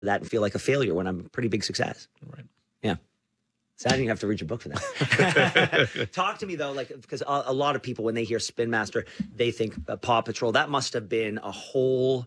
that and feel like a failure when I'm a pretty big success. Right. Yeah. So I didn't have to read your book for that. Talk to me though, like, because a lot of people, when they hear Spin Master, they think Paw Patrol. That must have been a whole,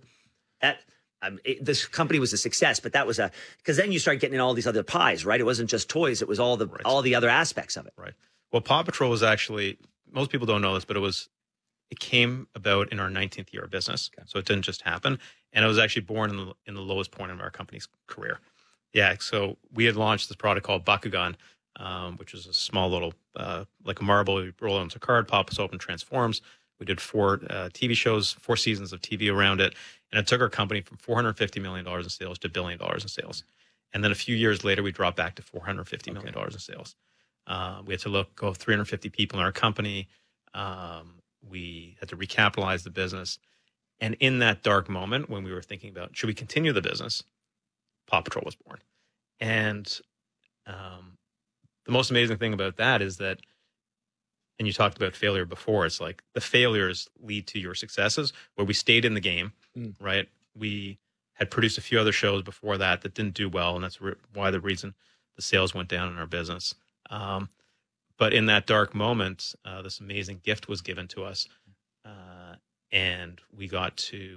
this company was a success, but that was because then you start getting in all these other pies, right? It wasn't just toys. It was all the other aspects of it. Right. Well, Paw Patrol was actually, most people don't know this, but it came about in our 19th year of business. Okay. So it didn't just happen. And it was actually born in the lowest point of our company's career. Yeah. So we had launched this product called Bakugan, which is a small little, like a marble, you roll it into a card, pops open, transforms. We did 4 TV shows, 4 seasons of TV around it. And it took our company from $450 million in sales to $1 billion in sales. And then a few years later, we dropped back to $450 million in sales. We had to go 350 people in our company. We had to recapitalize the business. And in that dark moment, when we were thinking about, should we continue the business, Paw Patrol was born. And the most amazing thing about that is that, and you talked about failure before, it's like the failures lead to your successes, where we stayed in the game, right? We had produced a few other shows before that didn't do well, and that's why the reason the sales went down in our business. But in that dark moment, this amazing gift was given to us, and we got to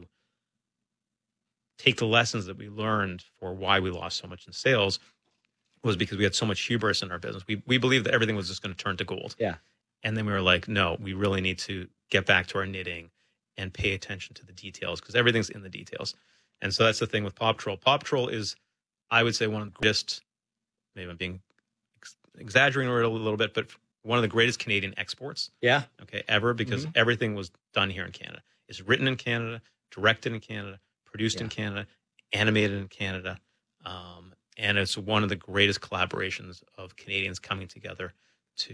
take the lessons that we learned for why we lost so much in sales, was because we had so much hubris in our business. We believed that everything was just going to turn to gold. Yeah. And then we were like, no, we really need to get back to our knitting and pay attention to the details, because everything's in the details. And so that's the thing with Paw Patrol. Paw Patrol is, I would say, one of the greatest, maybe I'm being exaggerating a little bit, but one of the greatest Canadian exports. Yeah. Okay, ever, because everything was done here in Canada. It's written in Canada, directed in Canada, produced in Canada, animated in Canada. And it's one of the greatest collaborations of Canadians coming together to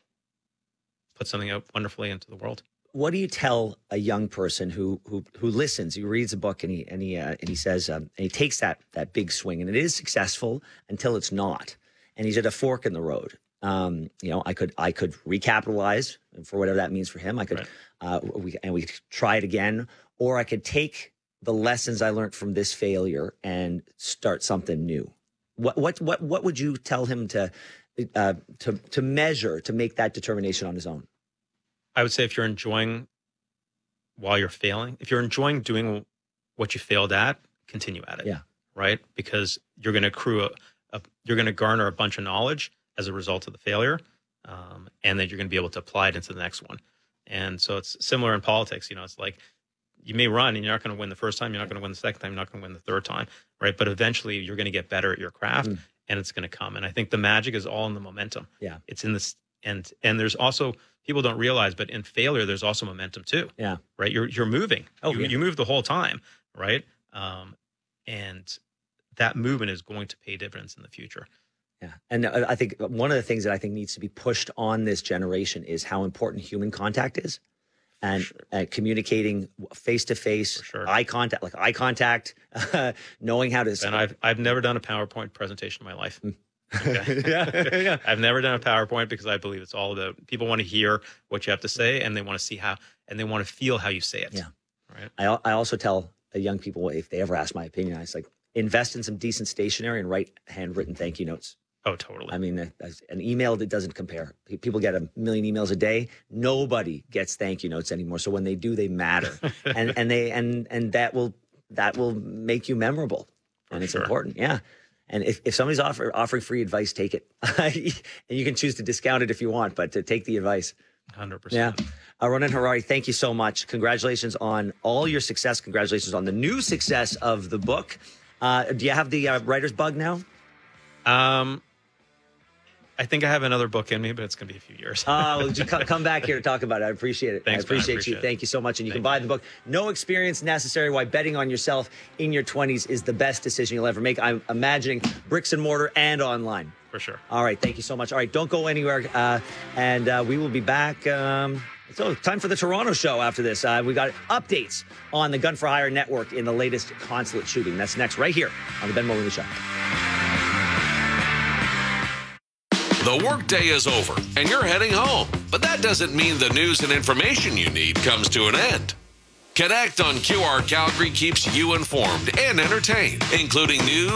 put something out wonderfully into the world. What do you tell a young person who listens? He reads a book and he says and he takes that big swing, and it is successful until it's not, and he's at a fork in the road. I could recapitalize for whatever that means for him. I could we try it again, or I could take the lessons I learned from this failure and start something new. What would you tell him to measure, to make that determination on his own? I would say, if you're enjoying while you're failing, if you're enjoying doing what you failed at, continue at it. Yeah. Right? Because you're going to accrue you're going to garner a bunch of knowledge as a result of the failure, and then you're going to be able to apply it into the next one. And so it's similar in politics. It's like, you may run and you're not going to win the first time, you're not going to win the second time, you're not going to win the third time, right? But eventually you're going to get better at your craft, and it's going to come. And I think the magic is all in the momentum. Yeah. It's in this, and there's also, people don't realize, but in failure, there's also momentum too. Yeah. Right? You're moving. You move the whole time, right? And that movement is going to pay dividends in the future. Yeah. And I think one of the things that I think needs to be pushed on this generation is how important human contact is, and communicating face-to-face, eye contact, knowing how to. And I've never done a PowerPoint presentation in my life. Okay. Yeah. I've never done a PowerPoint, because I believe it's all about, people want to hear what you have to say, and they want to see how, and they want to feel how you say it. Yeah. Right. I also tell young people, if they ever ask my opinion, I was like, invest in some decent stationery and write handwritten thank you notes. Oh, totally. I mean, an email that doesn't compare. People get 1 million emails a day. Nobody gets thank you notes anymore. So when they do, they matter, and that will make you memorable, and it's important. Yeah. And if somebody's offering free advice, take it. And you can choose to discount it if you want, but to take the advice. 100%. Yeah. Ronan Harary, thank you so much. Congratulations on all your success. Congratulations on the new success of the book. Do you have the writer's bug now? I think I have another book in me, but it's going to be a few years. Come back here to talk about it. I appreciate it. Thanks, I appreciate you. Thank you so much. And you can buy the book, No Experience Necessary, Why Betting on Yourself in Your 20s is the Best Decision You'll Ever Make. I'm imagining bricks and mortar and online. For sure. All right. Thank you so much. All right. Don't go anywhere. And we will be back. So time for the Toronto show after this. We got updates on the Gun for Hire network in the latest consulate shooting. That's next right here on the Ben Mulroney Show. The workday is over and you're heading home, but that doesn't mean the news and information you need comes to an end. Connect on QR Calgary keeps you informed and entertained, including news,